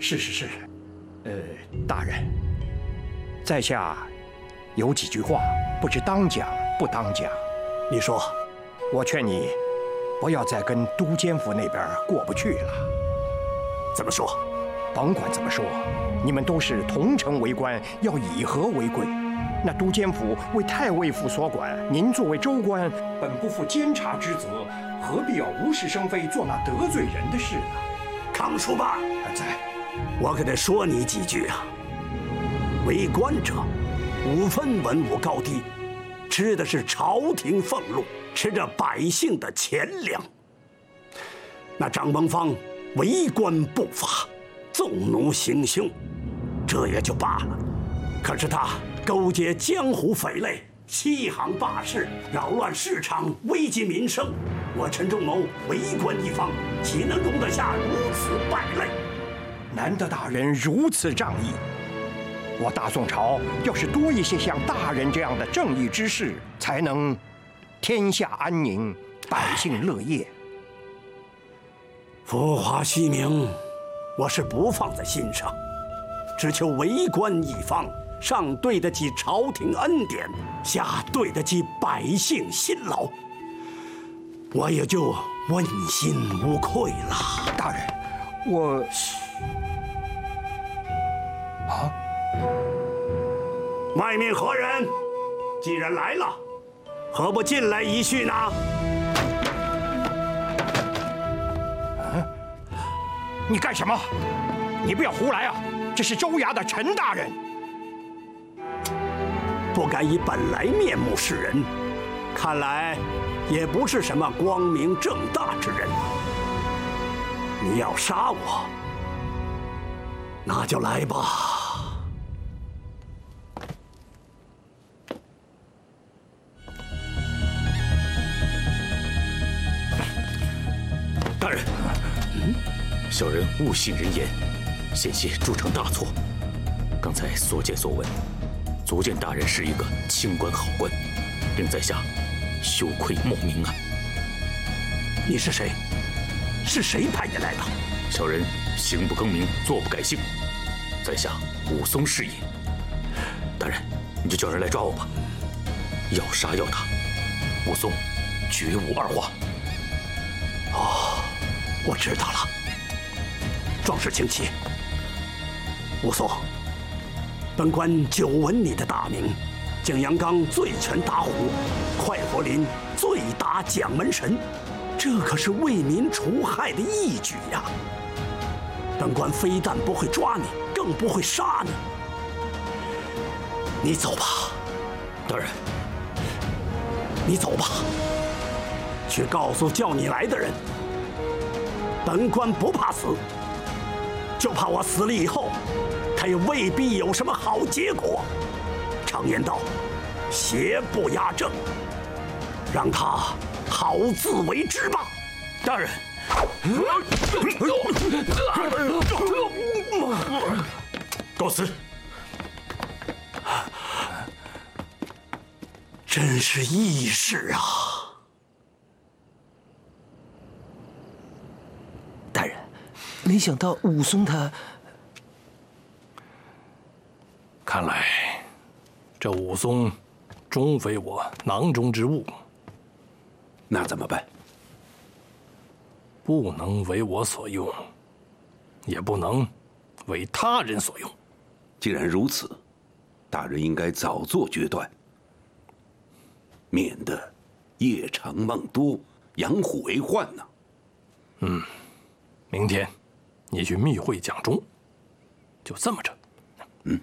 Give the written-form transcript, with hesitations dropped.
是，大人，在下有几句话，不知当讲不当讲。 你说， 我劝你不要再跟都监府那边过不去了。 怎么说？ 甭管怎么说，你们都是同城为官，要以和为贵。那都监府为太尉府所管，您作为州官，本不负监察之责，何必要无事生非，做那得罪人的事呢？ 康叔吧， 在， 我可得说你几句啊。为官者，无分文武高低，吃的是朝廷俸禄，吃着百姓的钱粮。那张文芳为官不法，纵奴行凶，这也就罢了。可是他勾结江湖匪类，欺行霸市，扰乱市场，危及民生。我陈仲谋为官一方，岂能容得下如此败类？ 难得大人如此仗义。我大宋朝要是多一些像大人这样的正义之士，才能天下安宁，百姓乐业。 浮华虚名，我是不放在心上，只求为官一方，上对得起朝廷恩典，下对得起百姓辛劳，我也就问心无愧了。 大人，我外面何人？既然来了，何不进来一叙呢？ 你干什么？你不要胡来啊！这是州衙的陈大人。 不敢以本来面目示人，看来也不是什么光明正大之人。你要杀我，那就来吧。 大人，小人误信人言，险些铸成大错。刚才所见所闻，足见大人是一个清官好官，令在下羞愧莫名啊！ 你是谁？是谁派你来的？ 小人行不更名，坐不改姓，在下武松是也。大人，你就叫人来抓我吧。要杀要打，武松绝无二话。 哦，我知道了。壮士请起。武松，本官久闻你的大名，景阳冈醉拳打虎，快活林醉打蒋门神，这可是为民除害的义举呀！本官非但不会抓你，更不会杀你。你走吧， 大人。 你走吧，去告诉叫你来的人，本官不怕死，就怕我死了以后，他也未必有什么好结果。常言道，邪不压正，让他好自为之吧。 大人，告辞。 真是义士啊！ 大人，没想到武松他…… 看来，这武松终非我囊中之物。 那怎么办？ 不能为我所用，也不能为他人所用。 既然如此，大人应该早做决断，免得夜长梦多，养虎为患呢。 明天你去密会蒋忠，就这么着。